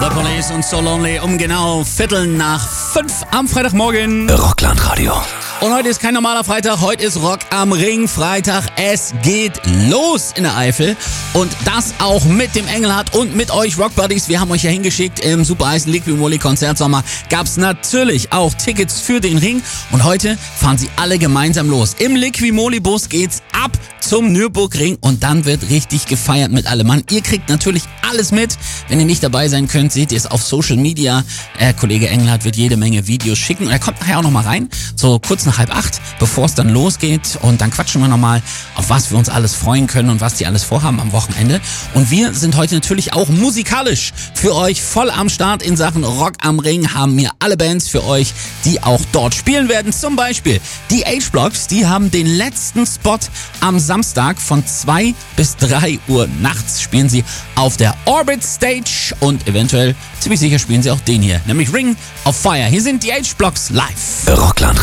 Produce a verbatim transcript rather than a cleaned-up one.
The Police und So Lonely um genau Viertel nach fünf am Freitagmorgen. Rockland-Radio. Und heute ist kein normaler Freitag, heute ist Rock am Ring Freitag. Es geht los in der Eifel und das auch mit dem Engelhardt und mit euch Rock Buddies. Wir haben euch ja hingeschickt im super heißen Liqui-Moly Konzertsommer. Gab's natürlich auch Tickets für den Ring und heute fahren sie alle gemeinsam los. Im Liqui-Moly Bus geht's ab zum Nürburgring und dann wird richtig gefeiert mit allem Mann. Ihr kriegt natürlich alles mit. Wenn ihr nicht dabei sein könnt, seht ihr es auf Social Media. Äh, Kollege Engelhardt wird jede Menge Videos schicken und er kommt nachher auch nochmal rein, so kurz nach halb acht, bevor es dann losgeht und dann quatschen wir nochmal, auf was wir uns alles freuen können und was die alles vorhaben am Wochenende. Und wir sind heute natürlich auch musikalisch für euch voll am Start in Sachen Rock am Ring, haben wir alle Bands für euch, die auch dort spielen werden. Zum Beispiel die H-Blocks, die haben den letzten Spot am Samstag von zwei bis drei Uhr nachts spielen sie auf der Orbit Stage und eventuell, ziemlich sicher spielen sie auch den hier, nämlich Ring of Fire. Hier sind die H-Blocks live. Rockland